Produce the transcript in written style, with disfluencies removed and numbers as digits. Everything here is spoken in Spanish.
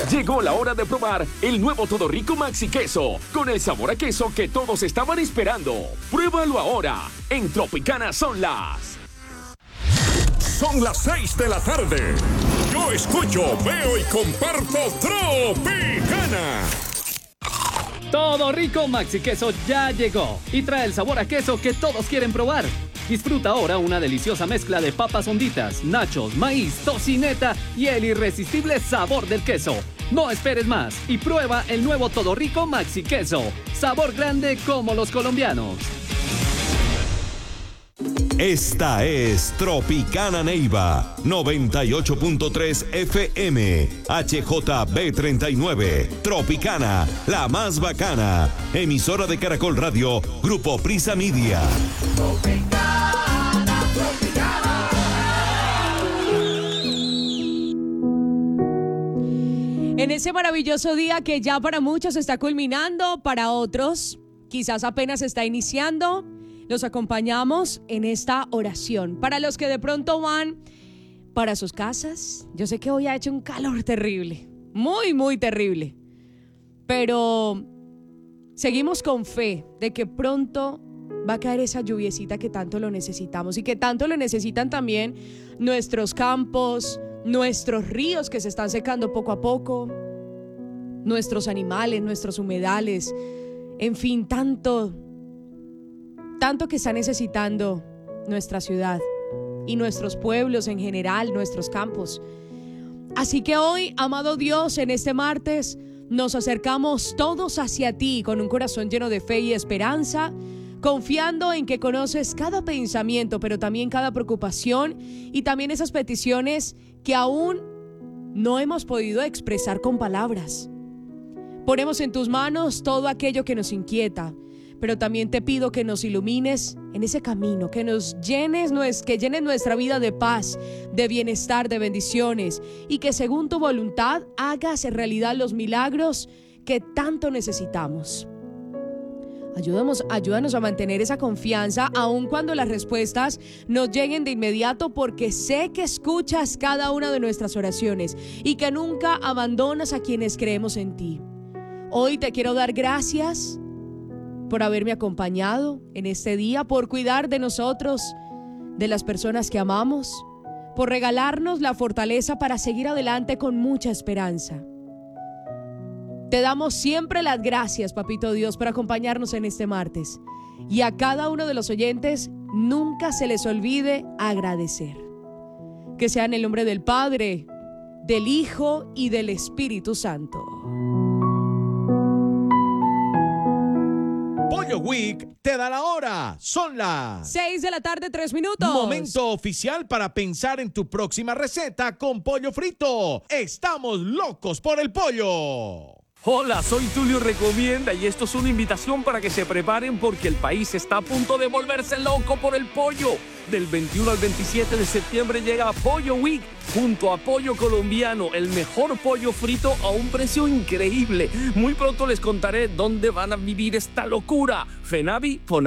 Llegó la hora de probar el nuevo Todo Rico Maxi Queso, con el sabor a queso que todos estaban esperando. Pruébalo ahora. En Tropicana son las 6 de la tarde. Yo escucho, veo y comparto Tropicana. Todo Rico Maxi Queso ya llegó y trae el sabor a queso que todos quieren probar. Disfruta ahora una deliciosa mezcla de papas honditas, nachos, maíz, tocineta y el irresistible sabor del queso. No esperes más y prueba el nuevo Todo Rico Maxi Queso. Sabor grande como los colombianos. Esta es Tropicana Neiva 98.3 FM HJB39. Tropicana, la más bacana. Emisora de Caracol Radio, Grupo Prisa Media. Tropicana, Tropicana. En ese maravilloso día que ya para muchos está culminando, para otros quizás apenas está iniciando, los acompañamos en esta oración. Para los que de pronto van para sus casas, yo sé que hoy ha hecho un calor terrible, muy, muy terrible, pero seguimos con fe de que pronto va a caer esa lluviecita que tanto lo necesitamos y que tanto lo necesitan también nuestros campos, nuestros ríos que se están secando poco a poco, nuestros animales, nuestros humedales, en fin, tanto que está necesitando nuestra ciudad y nuestros pueblos en general, nuestros campos. Así que hoy, amado Dios, en este martes nos acercamos todos hacia ti con un corazón lleno de fe y esperanza, confiando en que conoces cada pensamiento, pero también cada preocupación y también esas peticiones que aún no hemos podido expresar con palabras. Ponemos en tus manos todo aquello que nos inquieta, pero también te pido que nos ilumines en ese camino, que llenes nuestra vida de paz, de bienestar, de bendiciones, y que según tu voluntad hagas en realidad los milagros que tanto necesitamos. Ayúdanos a mantener esa confianza aun cuando las respuestas nos lleguen de inmediato, porque sé que escuchas cada una de nuestras oraciones y que nunca abandonas a quienes creemos en ti. Hoy te quiero dar gracias por haberme acompañado en este día, por cuidar de nosotros, de las personas que amamos, por regalarnos la fortaleza para seguir adelante con mucha esperanza. Te damos siempre las gracias, Papito Dios, por acompañarnos en este martes. Y a cada uno de los oyentes, nunca se les olvide agradecer. Que sea en el nombre del Padre, del Hijo y del Espíritu Santo. Pollo Week te da la hora. Son las 6 de la tarde, 3 minutos. Momento oficial para pensar en tu próxima receta con pollo frito. Estamos locos por el pollo. Hola, soy Tulio Recomienda y esto es una invitación para que se preparen porque el país está a punto de volverse loco por el pollo. Del 21 al 27 de septiembre llega Pollo Week junto a Pollo Colombiano, el mejor pollo frito a un precio increíble. Muy pronto les contaré dónde van a vivir esta locura. FENAVI,